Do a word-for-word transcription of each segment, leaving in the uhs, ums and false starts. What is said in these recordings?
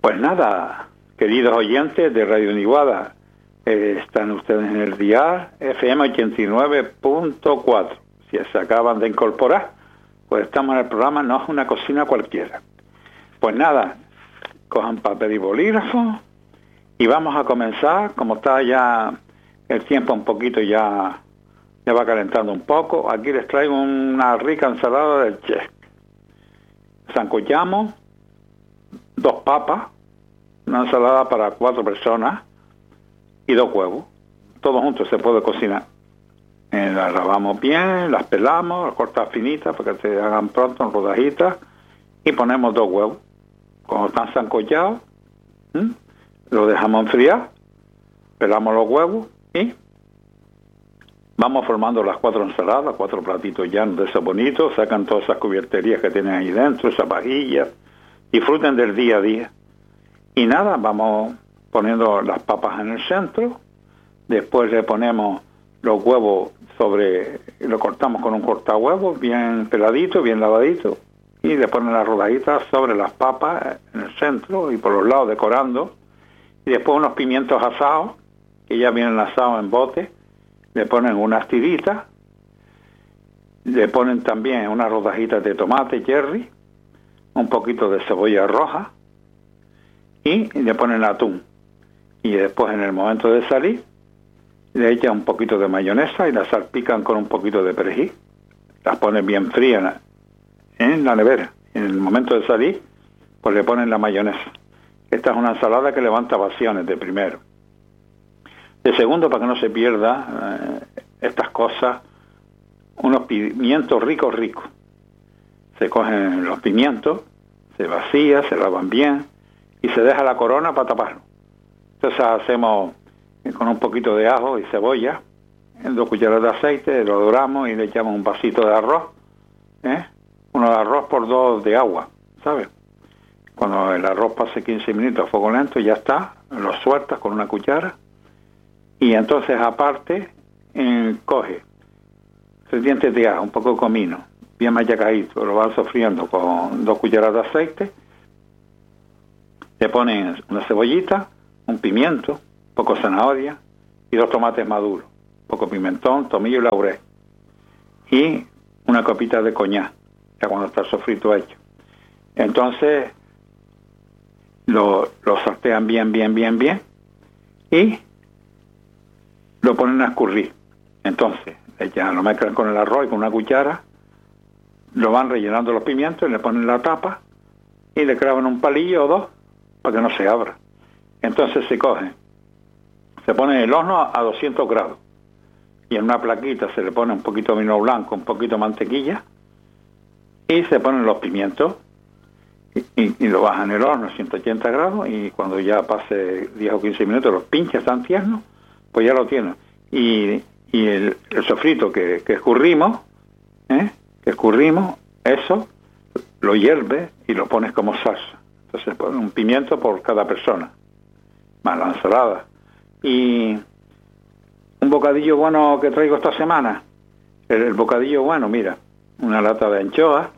Pues nada, queridos oyentes de Radio Niguada, eh, están ustedes en el dial F M ochenta y nueve punto cuatro. Si se acaban de incorporar, pues estamos en el programa No es una cocina cualquiera. Pues nada, cojan papel y bolígrafo y vamos a comenzar. Como está ya el tiempo un poquito, ya, ya va calentando un poco. Aquí les traigo una rica ensalada del chef. Sancochamos dos papas, una ensalada para cuatro personas y dos huevos. Todo junto se puede cocinar. Eh, las lavamos bien, las pelamos, las cortamos finitas para que se hagan pronto en rodajitas y ponemos dos huevos. Cuando están sancochados, ¿m? los dejamos enfriar, pelamos los huevos y vamos formando las cuatro ensaladas, cuatro platitos llanos de esos bonitos. Sacan todas esas cubierterías que tienen ahí dentro, esas vajillas. Disfruten del día a día. Y nada, vamos poniendo las papas en el centro. Después le ponemos los huevos sobre, lo cortamos con un cortahuevos bien peladito, bien lavadito. Y le ponen las rodajitas sobre las papas en el centro y por los lados decorando. Y después unos pimientos asados, que ya vienen asados en bote. Le ponen unas tiritas. Le ponen también unas rodajitas de tomate cherry, un poquito de cebolla roja y le ponen atún. Y después, en el momento de salir, le echan un poquito de mayonesa y la salpican con un poquito de perejil. Las ponen bien frías en la, en la nevera. En el momento de salir, pues le ponen la mayonesa. Esta es una ensalada que levanta pasiones, de primero. De segundo, para que no se pierda eh, estas cosas, unos pimientos ricos, ricos. Se cogen los pimientos, se vacía, se lavan bien y se deja la corona para taparlo. Entonces hacemos con un poquito de ajo y cebolla, dos cucharadas de aceite, lo doramos y le echamos un vasito de arroz, ¿eh? uno de arroz por dos de agua, ¿sabes? Cuando el arroz pase quince minutos a fuego lento, ya está, lo sueltas con una cuchara y entonces aparte eh, coge tres dientes de ajo, un poco de comino, bien machacadito, lo van sofriendo con dos cucharadas de aceite, le ponen una cebollita, un pimiento, un poco de zanahoria y dos tomates maduros, un poco de pimentón, tomillo y laurel y una copita de coñac, ya cuando está el sofrito hecho. Entonces lo, lo saltean bien, bien, bien, bien y lo ponen a escurrir. Entonces ya lo mezclan con el arroz y con una cuchara, lo van rellenando los pimientos y le ponen la tapa y le clavan un palillo o dos para que no se abra. Entonces se coge, se pone en el horno a doscientos grados y en una plaquita se le pone un poquito de vino blanco, un poquito de mantequilla y se ponen los pimientos y, y, y lo bajan en el horno a ciento ochenta grados y cuando ya pase diez o quince minutos los pinches tan tiernos, pues ya lo tienen. Y, y el, el sofrito que, que escurrimos, ¿eh? que escurrimos, eso lo hierves y lo pones como salsa. Entonces pones un pimiento por cada persona, más la ensalada. Y un bocadillo bueno que traigo esta semana, el, el bocadillo bueno, mira, una lata de anchoas,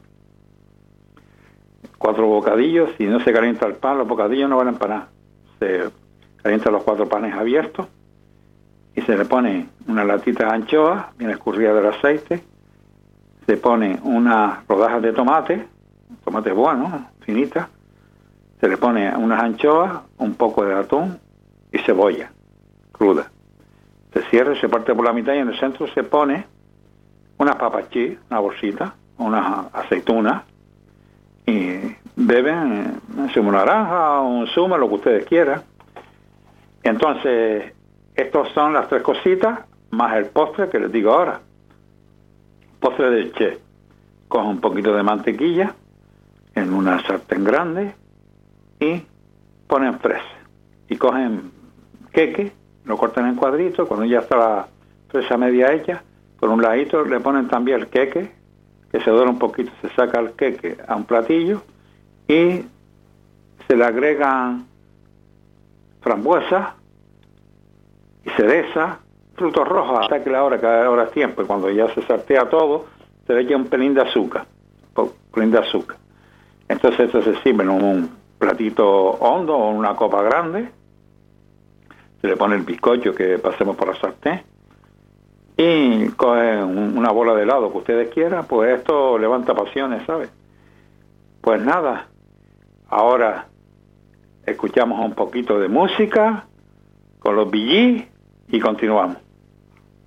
cuatro bocadillos, si no se calienta el pan, los bocadillos no valen para nada. Se calientan los cuatro panes abiertos y se le pone una latita de anchoas, bien escurrida del aceite, se pone unas rodajas de tomate, tomate bueno, finita, se le pone unas anchoas, un poco de atún y cebolla cruda. Se cierra, se parte por la mitad y en el centro se pone unas papas chips, una bolsita, unas aceitunas y beben un zumo naranja, un zumo, lo que ustedes quieran. Entonces, estos son las tres cositas, más el postre que les digo ahora. Postre del chef. Cogen un poquito de mantequilla en una sartén grande y ponen fresa. Y cogen queque, lo cortan en cuadritos, cuando ya está la fresa media hecha, por un ladito le ponen también el queque, que se dora un poquito, se saca el queque a un platillo y se le agregan frambuesas y cereza, frutos rojos, hasta que la hora, cada hora es tiempo, y cuando ya se saltea todo, se le echa un pelín de azúcar, un pelín de azúcar. Entonces esto se sirve en un platito hondo o una copa grande, se le pone el bizcocho que pasemos por la sartén y cogen una bola de helado que ustedes quieran, pues esto levanta pasiones, ¿sabes? Pues nada, ahora escuchamos un poquito de música con los Bee Gees y continuamos.